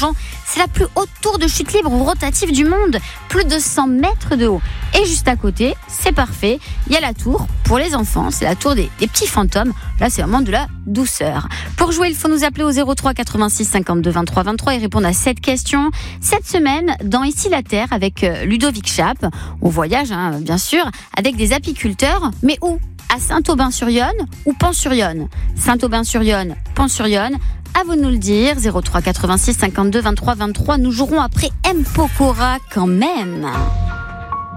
Grandjean. C'est la plus haute tour de chute libre rotative du monde, plus de 100 mètres de haut. Et juste à côté, c'est parfait, il y a la tour pour les enfants, c'est la tour des petits fantômes. Là, c'est vraiment de la douceur. Pour jouer, il faut nous appeler au 03 86 52 23 23 et répondre à cette question. Cette semaine, dans Ici la Terre, avec Ludovic Chape, on voyage, bien sûr, avec des apiculteurs, mais où ? À Saint-Aubin-sur-Yonne ou Pans-sur-Yonne ? Saint-Aubin-sur-Yonne, Pans-sur-Yonne. À vous de nous le dire, 03 86 52 23 23. Nous jouerons après M. Pokora quand même.